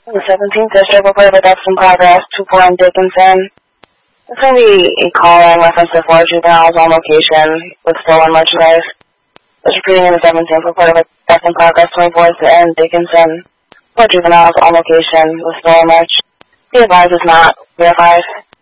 The 17th District reported with thefts in progress, 2-4 in Dickinson. This will be a call in reference to 4 juveniles on location with stolen merchandise. This repeating in the 17th reported with thefts in progress, 24th in Dickinson. 4 juveniles on location with stolen merch. The advice is not verified.